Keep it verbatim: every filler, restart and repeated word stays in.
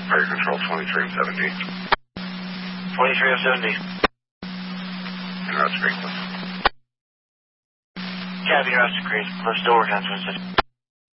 Fire Control twenty-three and seventy. twenty-three and seventy. En route to Greencliff. Copy, route to Greencliff. Still working on Twin City.